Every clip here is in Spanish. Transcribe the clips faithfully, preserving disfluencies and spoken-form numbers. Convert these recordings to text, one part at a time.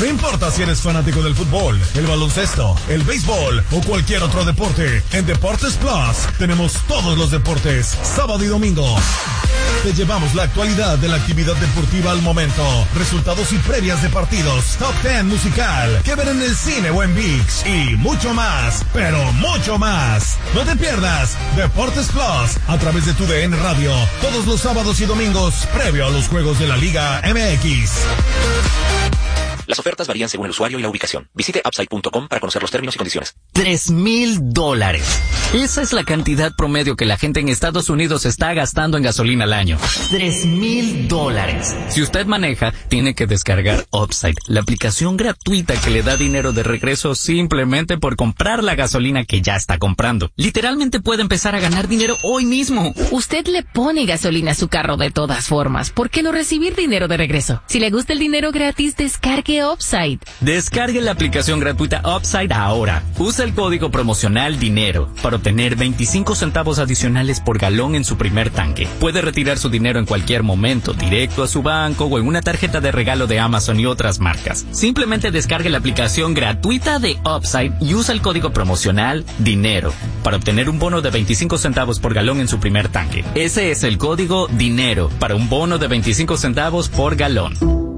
No importa si eres fanático del fútbol, el baloncesto, el béisbol o cualquier otro deporte, en Deportes Plus tenemos todos los deportes, sábado y domingo. Te llevamos la actualidad de la actividad deportiva al momento, resultados y previas de partidos, top ten musical, que ver en el cine o en ViX y mucho más, pero mucho más. No te pierdas Deportes Plus a través de tu D N Radio, todos los sábados y domingos previo a los juegos de la Liga M X. Las ofertas varían según el usuario y la ubicación. Visite upside punto com para conocer los términos y condiciones. Tres mil dólares. Esa es la cantidad promedio que la gente en Estados Unidos está gastando en gasolina al año. Tres mil dólares. Si usted maneja, tiene que descargar Upside, la aplicación gratuita que le da dinero de regreso simplemente por comprar la gasolina que ya está comprando. Literalmente puede empezar a ganar dinero hoy mismo. Usted le pone gasolina a su carro de todas formas. ¿Por qué no recibir dinero de regreso? Si le gusta el dinero gratis, descargue Upside. Descargue la aplicación gratuita Upside ahora. Usa el código promocional DINERO para obtener veinticinco centavos adicionales por galón en su primer tanque. Puede retirar su dinero en cualquier momento, directo a su banco o en una tarjeta de regalo de Amazon y otras marcas. Simplemente descargue la aplicación gratuita de Upside y usa el código promocional DINERO para obtener un bono de veinticinco centavos por galón en su primer tanque. Ese es el código DINERO para un bono de veinticinco centavos por galón.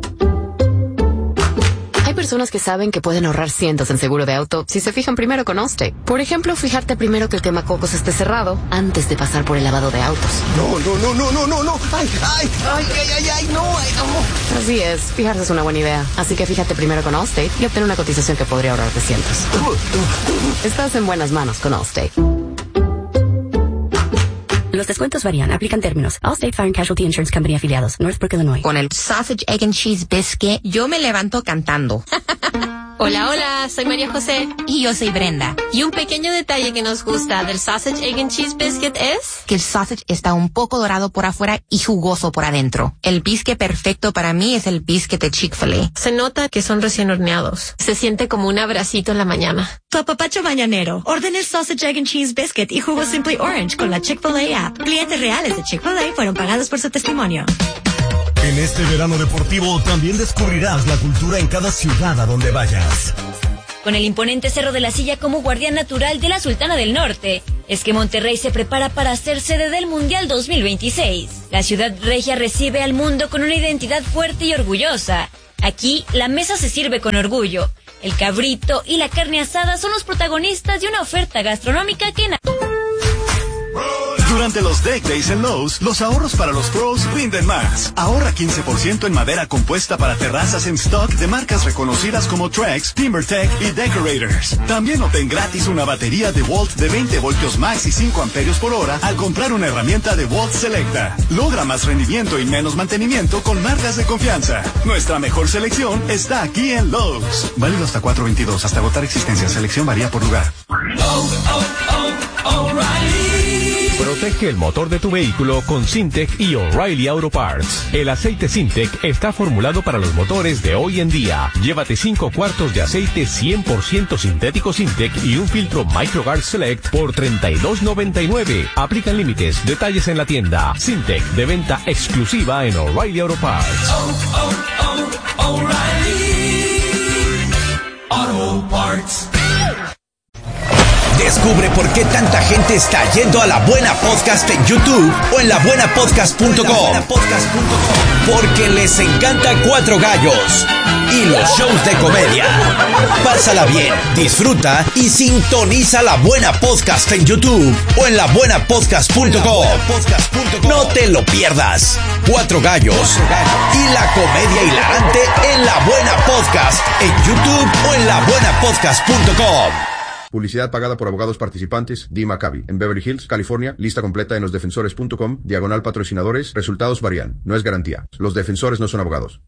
Hay personas que saben que pueden ahorrar cientos en seguro de auto si se fijan primero con Allstate. Por ejemplo, fijarte primero que el quemacocos esté cerrado antes de pasar por el lavado de autos. No, no, no, no, no, no, no. Ay, ay, ay, ay, ay, ay, no, ay, no. Así es, fijarse es una buena idea. Así que fíjate primero con Allstate y obtén una cotización que podría ahorrarte cientos. Estás en buenas manos con Allstate. Los descuentos varían. Aplican términos. Allstate Fire and Casualty Insurance Company afiliados. Northbrook, Illinois. Con el Sausage, Egg and Cheese Biscuit, yo me levanto cantando. Hola, hola, soy María José. Y yo soy Brenda. Y un pequeño detalle que nos gusta del Sausage, Egg and Cheese Biscuit es... que el sausage está un poco dorado por afuera y jugoso por adentro. El biscuit perfecto para mí es el biscuit de Chick-fil-A. Se nota que son recién horneados. Se siente como un abracito en la mañana. Tu apapacho mañanero. Ordena el Sausage, Egg and Cheese Biscuit y jugo Simply Orange con la Chick-fil-A app. Clientes reales de Chick-fil-A fueron pagados por su testimonio. En este verano deportivo también descubrirás la cultura en cada ciudad a donde vayas. Con el imponente Cerro de la Silla como guardián natural de la Sultana del Norte, es que Monterrey se prepara para ser sede del Mundial dos mil veintiséis. La ciudad regia recibe al mundo con una identidad fuerte y orgullosa. Aquí, la mesa se sirve con orgullo. El cabrito y la carne asada son los protagonistas de una oferta gastronómica que... Na- Durante los Deck Days en Lowe's, los ahorros para los pros rinden más. Ahorra quince por ciento en madera compuesta para terrazas en stock de marcas reconocidas como Trex, TimberTech y Decorators. También obtén gratis una batería de Walt de veinte voltios max y cinco amperios por hora al comprar una herramienta de Walt Selecta. Logra más rendimiento y menos mantenimiento con marcas de confianza. Nuestra mejor selección está aquí en Lowe's. Válido hasta cuatro veintidós, hasta agotar existencia. Selección varía por lugar. Oh, oh, oh, O'Reilly. Protege el motor de tu vehículo con Syntec y O'Reilly Auto Parts. El aceite Syntec está formulado para los motores de hoy en día. Llévate cinco cuartos de aceite cien por ciento sintético Syntec y un filtro MicroGuard Select por treinta y dos noventa y nueve. Aplican límites. Detalles en la tienda. Syntec, de venta exclusiva en O'Reilly Auto Parts. Oh, oh, oh, O'Reilly Auto Parts. Descubre por qué tanta gente está yendo a La Buena Podcast en YouTube o en la buena podcast punto com. Porque les encanta Cuatro Gallos y los shows de comedia. Pásala bien, disfruta y sintoniza La Buena Podcast en YouTube o en la buena podcast punto com. No te lo pierdas. Cuatro Gallos y la comedia hilarante en La Buena Podcast en YouTube o en la buena podcast punto com. Publicidad pagada por abogados participantes. D. Maccabi. En Beverly Hills, California. Lista completa en los defensores punto com. Diagonal patrocinadores. Resultados varían. No es garantía. Los defensores no son abogados.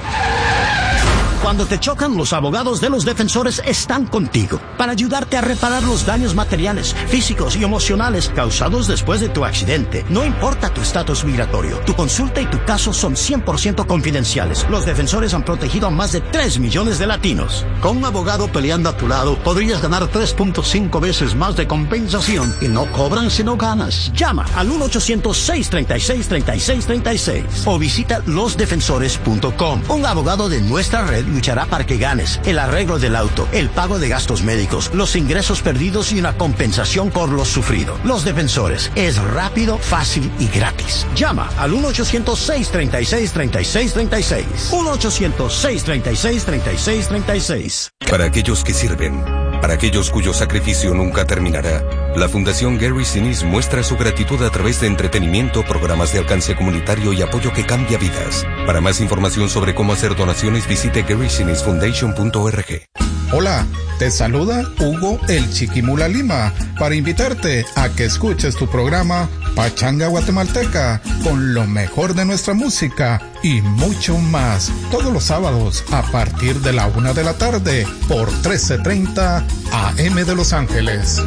Cuando te chocan, los abogados de los defensores están contigo para ayudarte a reparar los daños materiales, físicos y emocionales causados después de tu accidente. No importa tu estatus migratorio, tu consulta y tu caso son cien por ciento confidenciales. Los defensores han protegido a más de tres millones de latinos. Con un abogado peleando a tu lado, podrías ganar tres punto cinco veces más de compensación y no cobran si no ganas. Llama al uno ochocientos, seis treinta y seis, treinta y seis treinta y seis o visita los defensores punto com. Un abogado de nuestra red luchará para que ganes, el arreglo del auto, el pago de gastos médicos, los ingresos perdidos y una compensación por lo sufrido. Los Defensores, es rápido, fácil y gratis. Llama al uno ochocientos, seiscientos treinta y seis, treinta y seis treinta y seis. uno ochocientos, seiscientos treinta y seis, treinta y seis treinta y seis. Para aquellos que sirven, para aquellos cuyo sacrificio nunca terminará, la Fundación Gary Sinise muestra su gratitud a través de entretenimiento, programas de alcance comunitario y apoyo que cambia vidas. Para más información sobre cómo hacer donaciones, visite gary sinise foundation punto org. Hola, te saluda Hugo el Chiquimula Lima para invitarte a que escuches tu programa Pachanga Guatemalteca con lo mejor de nuestra música y mucho más todos los sábados a partir de la una de la tarde por trece treinta A M de Los Ángeles.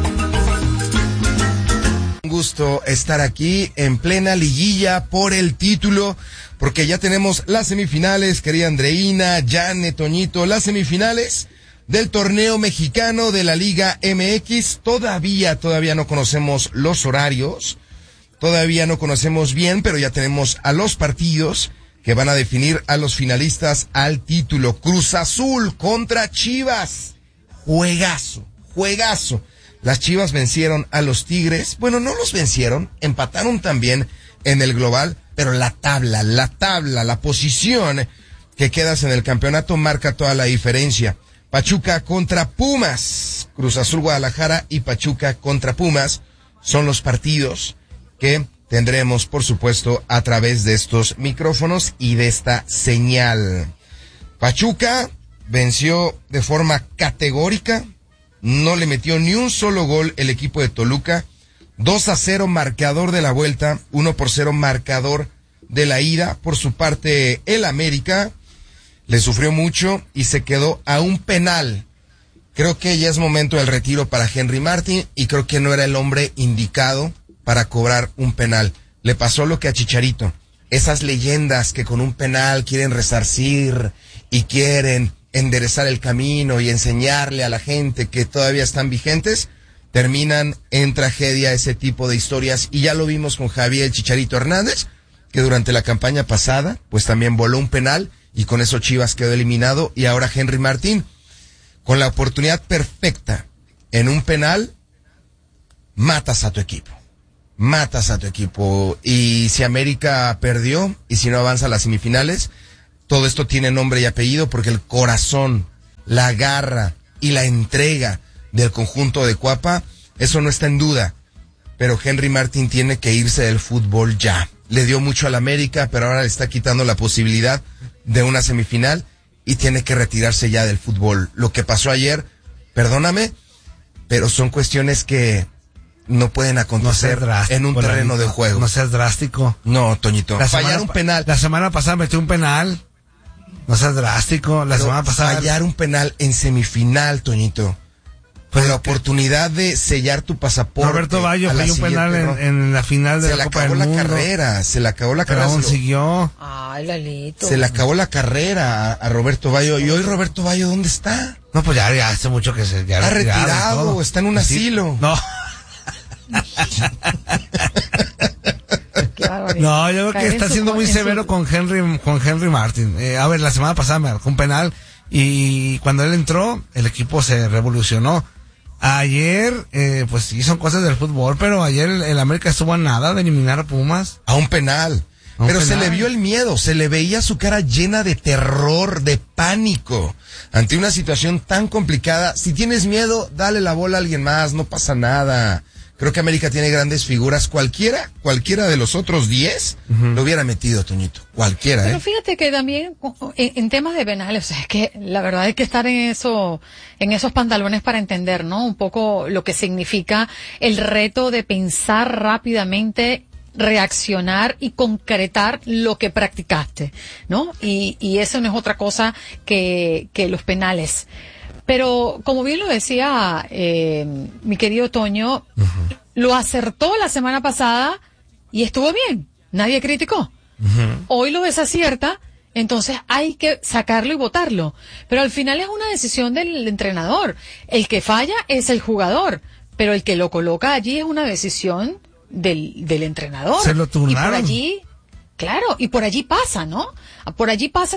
Un gusto estar aquí en plena liguilla por el título, porque ya tenemos las semifinales, querida Andreina, Yane, Toñito, las semifinales del torneo mexicano de la Liga M X. Todavía, todavía no conocemos los horarios, todavía no conocemos bien, pero ya tenemos a los partidos que van a definir a los finalistas al título. Cruz Azul contra Chivas. Juegazo, juegazo. Las Chivas vencieron a los Tigres. Bueno, no los vencieron, empataron también en el global, pero la tabla, la tabla, la posición que quedas en el campeonato marca toda la diferencia. Pachuca contra Pumas. Cruz Azul Guadalajara y Pachuca contra Pumas son los partidos que tendremos, por supuesto, a través de estos micrófonos y de esta señal. Pachuca venció de forma categórica, no le metió ni un solo gol el equipo de Toluca. dos a cero marcador de la vuelta, uno por cero marcador de la ida. Por su parte, el América le sufrió mucho y se quedó a un penal. Creo que ya es momento del retiro para Henry Martin y creo que no era el hombre indicado para cobrar un penal. Le pasó lo que a Chicharito. Esas leyendas que con un penal quieren resarcir y quieren enderezar el camino y enseñarle a la gente que todavía están vigentes, terminan en tragedia ese tipo de historias. Y ya lo vimos con Javier Chicharito Hernández, que durante la campaña pasada pues también voló un penal y con eso Chivas quedó eliminado. Y ahora Henry Martín, con la oportunidad perfecta en un penal, matas a tu equipo. Matas a tu equipo. Y si América perdió y si no avanza a las semifinales, todo esto tiene nombre y apellido porque el corazón, la garra y la entrega del conjunto de Cuapa, eso no está en duda. Pero Henry Martin tiene que irse del fútbol ya. Le dio mucho al América, pero ahora le está quitando la posibilidad de una semifinal y tiene que retirarse ya del fútbol. Lo que pasó ayer, perdóname, pero son cuestiones que no pueden acontecer no en un terreno de juego. No seas drástico. No, Toñito. La fallar semana, un penal. La semana pasada metió un penal. No seas drástico. La pero semana pasada. Fallar un penal en semifinal, Toñito. Pues la oportunidad de sellar tu pasaporte. Roberto Bayo falló un penal en, en la final de la Copa del Mundo. Se le acabó la carrera, se le acabó la carrera. Pero aún siguió. Ay, Lalito. Se le acabó la carrera a, a Roberto Bayo. ¿Y hoy Roberto Bayo dónde está? No, pues ya, ya hace mucho que se... Ya está retirado, está en un sí. asilo. No. No, yo creo que está siendo muy severo con Henry, con Henry Martin. Eh, a ver, la semana pasada me marcó un penal y cuando él entró, el equipo se revolucionó. Ayer, eh, pues sí, son cosas del fútbol, pero ayer el, el América estuvo a nada de eliminar a Pumas. A un penal. A un pero penal. Se le vio el miedo, se le veía su cara llena de terror, de pánico, ante una situación tan complicada. Si tienes miedo, dale la bola a alguien más, no pasa nada. Creo que América tiene grandes figuras. Cualquiera, cualquiera de los otros diez uh-huh. lo hubiera metido, Toñito. Cualquiera, Pero ¿eh? fíjate que también en, en temas de penales, o sea, es que la verdad hay que estar en eso, en esos pantalones para entender, ¿no? Un poco lo que significa el reto de pensar rápidamente, reaccionar y concretar lo que practicaste, ¿no? Y, y eso no es otra cosa que, que los penales. Pero, como bien lo decía eh, mi querido Toño, uh-huh. lo acertó la semana pasada y estuvo bien. Nadie criticó. Uh-huh. Hoy lo desacierta, entonces hay que sacarlo y votarlo. Pero al final es una decisión del entrenador. El que falla es el jugador, pero el que lo coloca allí es una decisión del, del entrenador. Se lo turnaron. Y por allí, claro, y por allí pasa, ¿no? Por allí pasa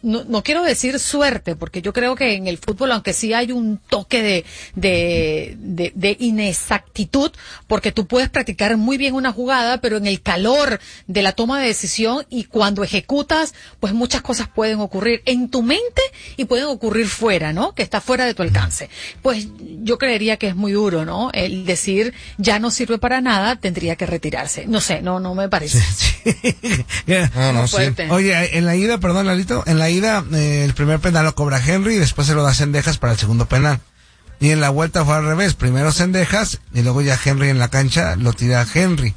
no, no quiero decir suerte, porque yo creo que en el fútbol, aunque sí hay un toque de, de, de, de inexactitud, porque tú puedes practicar muy bien una jugada, pero en el calor de la toma de decisión y cuando ejecutas, pues muchas cosas pueden ocurrir en tu mente y pueden ocurrir fuera, ¿no? Que está fuera de tu alcance. Pues yo creería que es muy duro, ¿no? El decir ya no sirve para nada, tendría que retirarse. No sé, no, no me parece. Sí, sí. no, no, sí. Oye, en la ida, perdón, Lalito, en la ida eh, el primer penal lo cobra Henry y después se lo da Cendejas para el segundo penal. Y en la vuelta fue al revés, primero Cendejas y luego ya Henry en la cancha lo tira Henry.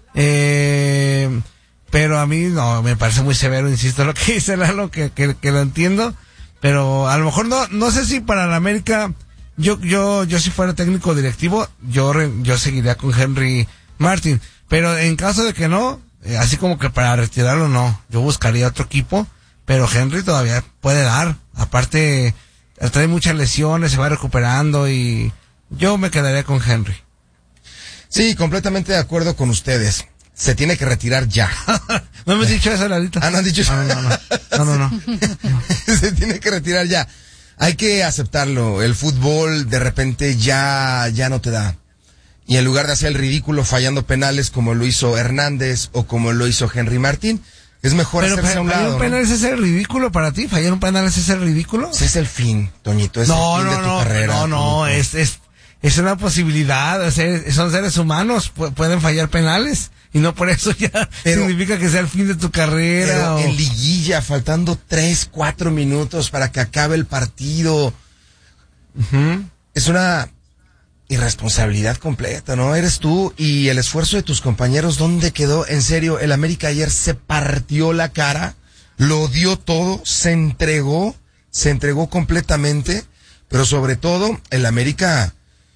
Eh, pero a mí no, me parece muy severo, insisto, lo que dice Lalo, que, que, que lo entiendo, pero a lo mejor no, no sé si para la América, yo, yo, yo si fuera técnico directivo, yo, yo seguiría con Henry Martin, pero en caso de que no, eh, así como que para retirarlo no, yo buscaría otro equipo, pero Henry todavía puede dar, aparte trae muchas lesiones, se va recuperando y yo me quedaría con Henry. Sí, completamente de acuerdo con ustedes. Se tiene que retirar ya. ¿No me has dicho eso, Lalito? Ah, no han dicho eso. No, no, no. no, no, no. Se tiene que retirar ya. Hay que aceptarlo. El fútbol de repente ya, ya no te da. Y en lugar de hacer el ridículo fallando penales como lo hizo Hernández o como lo hizo Henry Martín, es mejor pero, hacerse pero, a un lado. ¿Fallar un penal ¿no? es ese ridículo para ti? ¿Fallar un penal es ese ridículo? Ese es el fin, Toñito. Es no, el fin no, de tu no, carrera. No, no, no. Es, es, es una posibilidad. O sea, son seres humanos. Pu- pueden fallar penales. Y no por eso ya pero, significa que sea el fin de tu carrera. Pero o... en liguilla, faltando tres, cuatro minutos para que acabe el partido. Uh-huh. Es una irresponsabilidad completa, ¿no? Eres tú y el esfuerzo de tus compañeros. ¿Dónde quedó? En serio, el América ayer se partió la cara, lo dio todo, se entregó, se entregó completamente, pero sobre todo, el América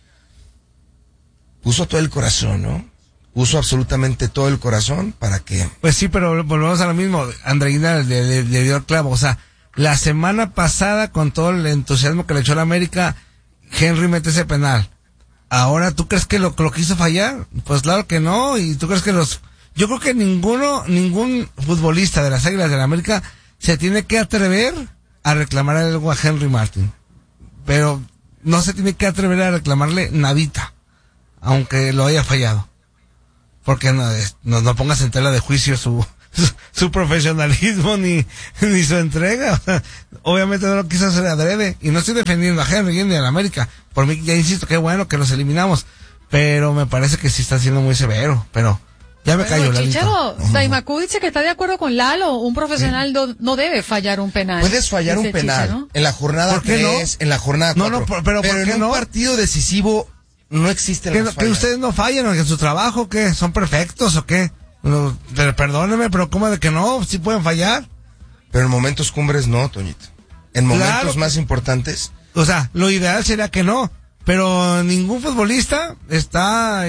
puso todo el corazón, ¿no? Puso absolutamente todo el corazón para que... Pues sí, pero volvemos a lo mismo. Andreina le, le, le dio el clavo. O sea, la semana pasada, con todo el entusiasmo que le echó a la América, Henry mete ese penal. Ahora, ¿tú crees que lo, lo quiso fallar? Pues claro que no. Y tú crees que los... Yo creo que ninguno, ningún futbolista de las Águilas de la América se tiene que atrever a reclamar algo a Henry Martin. Pero no se tiene que atrever a reclamarle nadita, aunque lo haya fallado. Porque no, no, no pongas en tela de juicio su, su, su profesionalismo ni, ni su entrega. Obviamente no lo quiso hacer adrede. Y no estoy defendiendo a Henry ni a la América. Por mí, ya insisto, qué bueno que los eliminamos. Pero me parece que sí está siendo muy severo. Pero ya me bueno, callo, Lalito. Chichero, Daimaku dice que está de acuerdo con Lalo. Un profesional no, no debe fallar un penal. Puedes fallar un penal Chichero. en la jornada tres, no? en la jornada cuatro. No, no, pero, pero ¿por qué en no? un partido decisivo no existe ¿Que, ¿Que ustedes no fallan en su trabajo? ¿Qué? ¿Son perfectos o qué? No, pero, perdóneme, pero ¿cómo de que no? ¿Sí pueden fallar? Pero en momentos cumbres no, Toñito. En momentos claro. más importantes. O sea, lo ideal sería que no. Pero ningún futbolista está,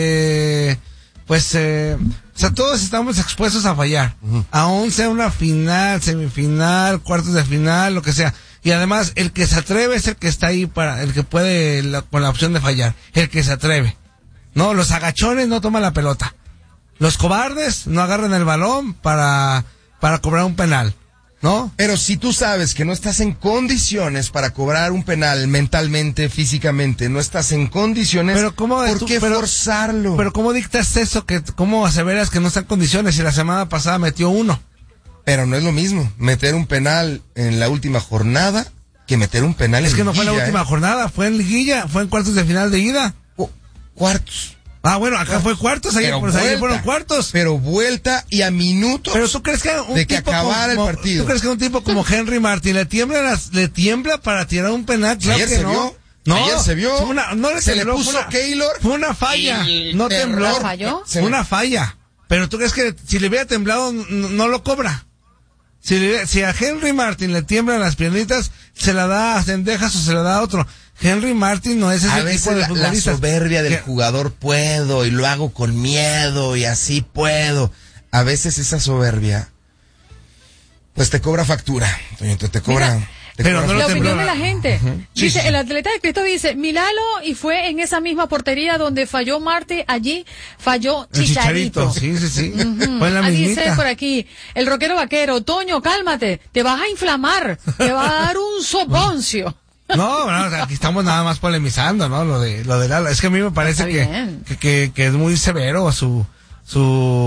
este, pues, eh, o sea, todos estamos expuestos a fallar. Uh-huh. Aún sea una final, semifinal, cuartos de final, lo que sea. Y además, el que se atreve es el que está ahí para, el que puede, la, con la opción de fallar. El que se atreve. No, los agachones no toman la pelota. Los cobardes no agarran el balón para, para cobrar un penal. ¿No? Pero si tú sabes que no estás en condiciones para cobrar un penal mentalmente, físicamente, no estás en condiciones, pero ¿cómo, ¿por tú, qué pero, forzarlo? Pero ¿cómo dictas eso? Que ¿cómo aseveras que no está en condiciones si la semana pasada metió uno? Pero no es lo mismo meter un penal en la última jornada que meter un penal es en que no liguilla, fue en la última ¿eh? jornada, fue en liguilla, fue en cuartos de final de ida. Oh, cuartos. Ah, bueno, acá fue cuartos, ayer, pues, ayer fueron cuartos. Pero vuelta y a minutos. Pero tú crees que un de que tipo acabara como, el partido. ¿Tú crees que un tipo como Henry Martin le tiembla las, le tiembla para tirar un penal? Claro ayer que se no. vio. No, ayer se vio. Fue una, no le se tembló, le puso fue una, Keylor. Fue una falla. No tembló. ¿Falló? Fue una falla. Pero tú crees que si le hubiera temblado no, no lo cobra. Si, le, si a Henry Martin le tiemblan las piernitas, se la da a Cendejas o se la da a otro. Henry Martin no es ese a tipo veces de la, futbolista. la soberbia del que, jugador puedo y lo hago con miedo y así puedo. A veces esa soberbia pues te cobra factura, te cobra. Mira, Pero no lo la tembló. opinión de la gente. Uh-huh. Dice, Sí, sí. el atleta de Cristo dice, Milalo, y fue en esa misma portería donde falló Marte, allí falló El Chicharito. Chicharito, sí, sí, sí. Ujú. Fue en la Ah, dice mismita. por aquí, el rockero vaquero, Toño, cálmate, te vas a inflamar, te va a dar un soponcio. No, no, aquí estamos nada más polemizando, ¿no? Lo de, lo de Lalo. Es que a mí me parece Está que, bien. que, que, que es muy severo su, su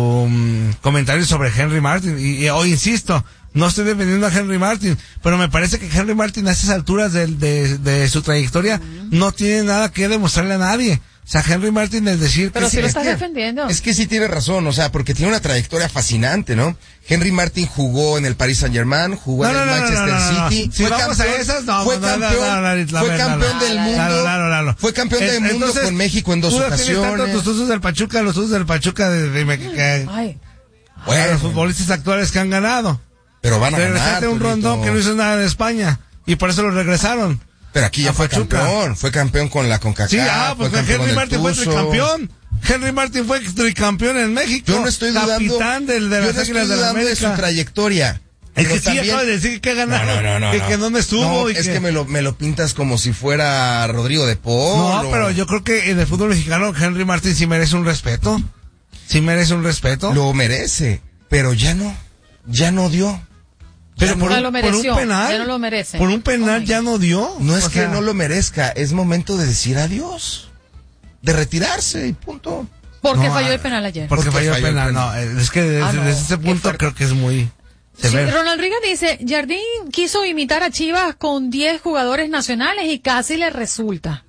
um, comentario sobre Henry Martin. Y, y hoy insisto, no estoy defendiendo a Henry Martin, pero me parece que Henry Martin a esas alturas de, de, de su trayectoria no tiene nada que demostrarle a nadie. O sea, Henry Martin es decir Pero que si sí, lo es estás que- defendiendo. Es que sí tiene razón, o sea, porque tiene una trayectoria fascinante, ¿no? Henry Martin jugó en el Paris Saint-Germain, jugó No, en el no, no, Manchester no, no, no, no. City, Si fue vamos campeón, a esas, no, fue no, no, campeón, no, no, no, no, fue no, campeón no, del no, mundo, no, no, no, no. fue campeón del mundo Entonces, con México en dos tú defines tanto ocasiones. tus usos del Pachuca, los usos del Pachuca de, de- de- que, Ay. bueno, los futbolistas actuales que han ganado. Pero van a ganar, Regresaste a un Toñito. Rondón que no hizo nada en España y por eso lo regresaron. Pero aquí ya a fue Pachuca. campeón, fue campeón con la CONCACAF. Sí, ah, pues fue campeón Henry con el Martin fue Tuzo. tricampeón. Henry Martin fue tricampeón en México. Yo no estoy dudando, Capitán del, de yo las no estoy Águilas de la dudando de su América. trayectoria. Es Pero que sí, también- acaba de decir que ganó. No, no, no, no, que, no. que dónde estuvo. No, y es que, me, lo, me lo pintas como si fuera Rodrigo de Paul. No, o- pero yo creo que en el fútbol mexicano Henry Martin sí merece un respeto. Sí merece un respeto. Lo merece, pero ya no, ya no dio. Pero Ya por, no un, lo por mereció, un penal. ya no lo merece. Por un penal ya no dio. No es O que sea, no lo merezca, es momento de decir adiós, de retirarse y punto. Porque No, falló ah, el penal ayer. Porque, Porque falló el falló el penal. penal. No, es que desde, Ah, no, desde ese qué punto fuerte. creo que es muy Sí, severo. Ronald Riga dice, Jardín quiso imitar a Chivas con diez jugadores nacionales y casi le resulta.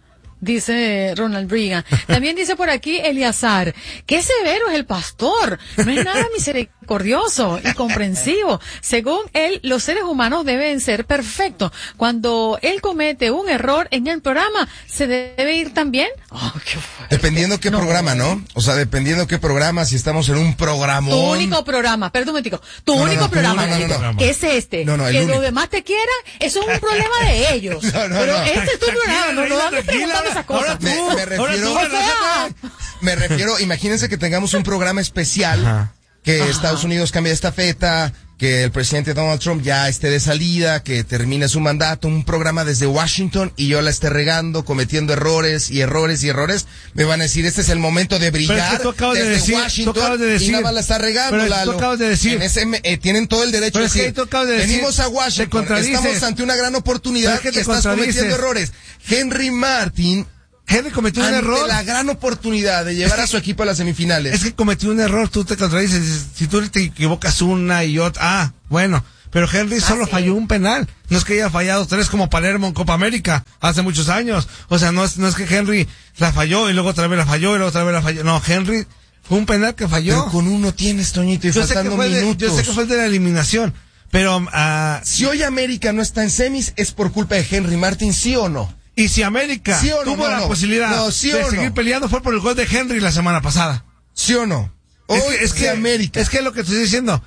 Dice Ronald Reagan. También dice por aquí Eliazar, qué severo es el pastor, no es nada misericordioso y comprensivo. Según él, los seres humanos deben ser perfectos. Cuando él comete un error en el programa, ¿se debe ir también? Oh, qué fuerte. Dependiendo qué No. programa, ¿no? O sea, dependiendo qué programa, si estamos en un programón. Tu único programa, perdón un momentico, tu No, no, único no, tu programa, único Tito, programa. que es este, No, no, el que único. los demás te quieran, eso es un problema de ellos. No, no, Pero no. este es tu Tranquila, programa, no, no Reina, andes tranquila. preguntando esas cosas. Ahora tú, Me, me ahora refiero, tú, O sea, me refiero, imagínense que tengamos un programa especial, Ajá. que Ajá. Estados Unidos cambie de estafeta, que el presidente Donald Trump ya esté de salida, que termine su mandato, un programa desde Washington y yo la esté regando, cometiendo errores y errores y errores, me van a decir, este es el momento de Pero es brillar que tú acabas de desde decir, tú Washington acabas de decir, y nada más la está regando, pero es que Lalo. tú acabas de decir. En ese, eh, tienen todo el derecho Pero de es que decir, tú acabas de decir, venimos a te Washington, contradices. estamos ante una gran oportunidad Pero es que y te estás cometiendo contradices. errores. Henry Martin Henry cometió un ante error. la gran oportunidad de llevar Es que- a su equipo a las semifinales. Es que cometió un error, tú te contradices. Dices, si tú te equivocas una y otra, ah, bueno. Pero Henry solo sí. falló un penal. No es que haya fallado tres como Palermo en Copa América hace muchos años. O sea, no es, no es que Henry la falló y luego otra vez la falló y luego otra vez la falló. No, Henry fue un penal que falló. Pero con uno tienes, Toñito, y yo, sé que faltando fue de, minutos. yo sé que fue de la eliminación. Pero, ah, Si hoy América no está en semis, ¿es por culpa de Henry Martin, sí o no? y si América ¿Sí o no? tuvo No, la no. posibilidad No, ¿sí de o seguir no? peleando fue por el gol de Henry la semana pasada. ¿Sí o no? Hoy Es que, es si que América. Es que lo que te estoy diciendo.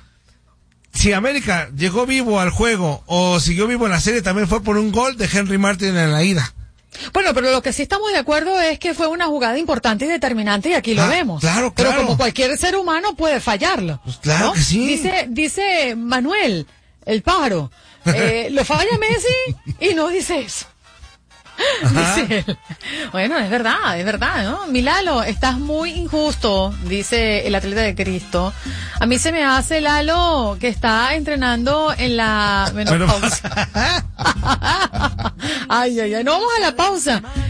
Si América llegó vivo al juego o siguió vivo en la serie, también fue por un gol de Henry Martin en la ida. Bueno, pero lo que sí estamos de acuerdo es que fue una jugada importante y determinante y aquí lo Ah, vemos. claro, Pero claro. como cualquier ser humano puede fallarlo. Pues claro ¿no? que sí. Dice, dice Manuel, el pájaro, eh, lo falla Messi y no dice eso. Dice él. Bueno, es verdad, es verdad, ¿no? Milalo, estás muy injusto, dice el atleta de Cristo. A mí se me hace, Lalo, que está entrenando en la menopausa. Ay, ay, ay. No, vamos a la pausa.